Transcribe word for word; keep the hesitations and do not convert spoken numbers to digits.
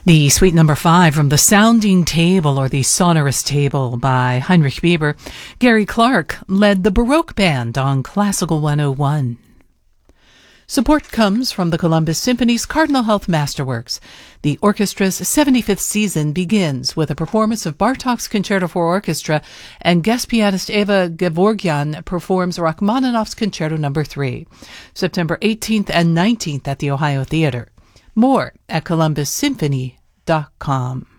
The suite number five from The Sounding Table, or The Sonorous Table, by Heinrich Bieber. Gary Clark led the Baroque Band on Classical one oh one. Support comes from the Columbus Symphony's Cardinal Health Masterworks. The orchestra's seventy-fifth season begins with a performance of Bartók's Concerto for Orchestra, and guest pianist Eva Gevorgyan performs Rachmaninoff's Concerto number three, September eighteenth and nineteenth at the Ohio Theater. More at columbus symphony dot com.